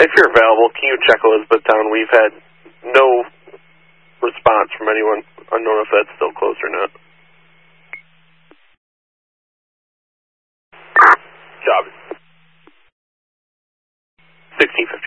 If you're available, can you check Elizabethtown? We've had no response from anyone. Unknown if that's still closed or not. Job. 1650.